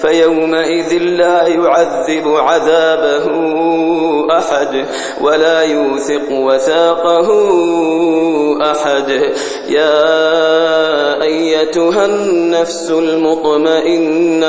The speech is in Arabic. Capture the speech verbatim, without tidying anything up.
فيومئذ لا يعذب عذابه أحد ولا يوثق وثاقه أحد. يا أيتها النفس المطمئنة